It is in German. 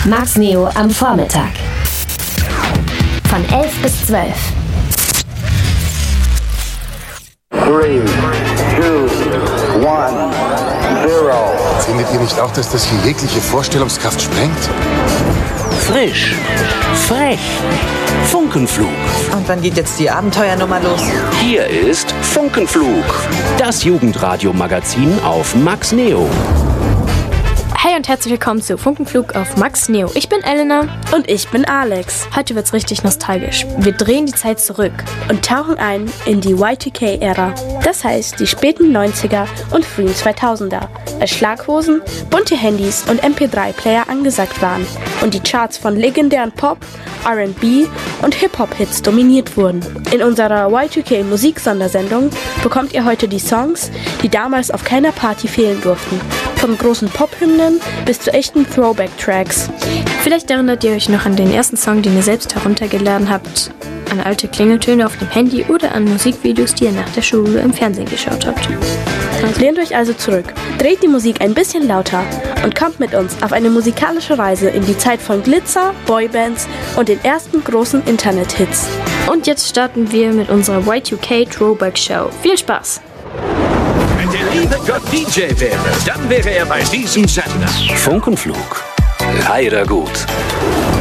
Max Neo am Vormittag. Von 11 bis 12. 3, 2, 1, 0. Findet ihr nicht auch, dass das hier jegliche Vorstellungskraft sprengt? Frisch, frech, Funkenflug. Und wann geht jetzt die Abenteuernummer los? Hier ist Funkenflug, das Jugendradio-Magazin auf Max Neo. Hey und herzlich willkommen zu Funkenflug auf Max Neo. Ich bin Elena. Und ich bin Alex. Heute wird's richtig nostalgisch. Wir drehen die Zeit zurück. Und tauchen ein in die Y2K-Ära. Das heißt die späten 90er und frühen 2000er. Als Schlaghosen, bunte Handys und MP3-Player angesagt waren. Und die Charts von legendären Pop, R&B und Hip-Hop-Hits dominiert wurden. In unserer Y2K-Musik-Sondersendung bekommt ihr heute die Songs, die damals auf keiner Party fehlen durften. Von großen Pop-Hymnen bis zu echten Throwback-Tracks. Vielleicht erinnert ihr euch noch an den ersten Song, den ihr selbst heruntergeladen habt, an alte Klingeltöne auf dem Handy oder an Musikvideos, die ihr nach der Schule im Fernsehen geschaut habt. Lehnt euch also zurück, dreht die Musik ein bisschen lauter und kommt mit uns auf eine musikalische Reise in die Zeit von Glitzer, Boybands und den ersten großen Internet-Hits. Und jetzt starten wir mit unserer Y2K Throwback Show. Viel Spaß! Wenn der liebe Gott DJ wäre, dann wäre er bei diesem Sender. Funkenflug, leider gut.